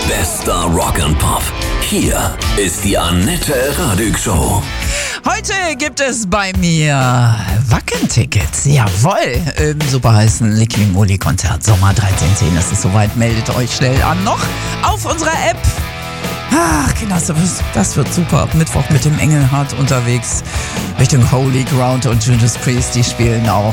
Bester Rock and Pop. Hier ist die Annette Radig Show. Heute gibt es bei mir Wacken-Tickets. Jawohl, im super heißen Liquimoli-Konzert Sommer 1310. Es ist soweit, meldet euch schnell an. Noch auf unserer App. Ach, Kinder, das wird super. Mittwoch mit dem Engelhardt unterwegs Richtung Holy Ground und Judas Priest, die spielen auch.